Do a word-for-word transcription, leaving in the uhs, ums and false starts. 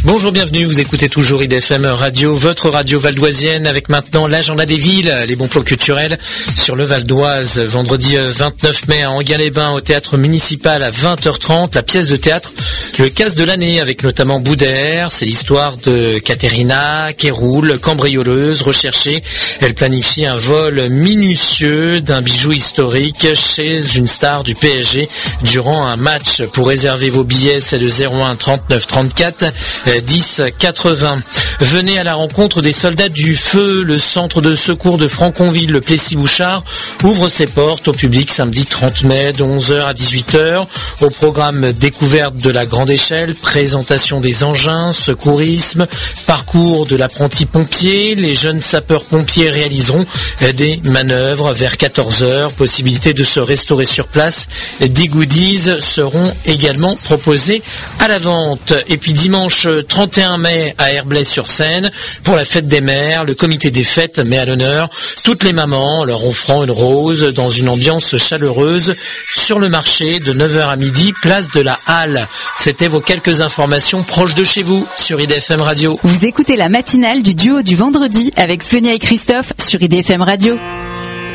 Bonjour, bienvenue, vous écoutez toujours I D F M Radio, votre radio valdoisienne, avec maintenant l'agenda des villes, les bons plans culturels sur le Val d'Oise. Vendredi vingt-neuf mai à Enghien-les-Bains au théâtre municipal à vingt heures trente, la pièce de théâtre Le casse de l'année avec notamment Boudère. C'est l'histoire de Caterina qui roule, cambrioleuse, recherchée. Elle planifie un vol minutieux d'un bijou historique chez une star du P S G durant un match. Pour réserver vos billets, c'est le zéro un trente-neuf trente-quatre dix quatre-vingts. Venez à la rencontre des soldats du feu. Le centre de secours de Franconville, le Plessis-Bouchard, ouvre ses portes au public samedi trente mai de onze heures à dix-huit heures. Au programme découverte de la grande échelle, présentation des engins, secourisme, parcours de l'apprenti pompier. Les jeunes sapeurs-pompiers réaliseront des manœuvres vers quatorze heures. Possibilité de se restaurer sur place. Des goodies seront également proposés à la vente. Et puis dimanche trente et un mai à Herblay-sur-Seine, pour la fête des mères, le comité des fêtes met à l'honneur toutes les mamans, leur offrant une rose dans une ambiance chaleureuse sur le marché de neuf heures à midi, place de la Halle. C'était vos quelques informations proches de chez vous sur I D F M Radio. Vous écoutez la matinale du duo du vendredi avec Sonia et Christophe sur I D F M Radio.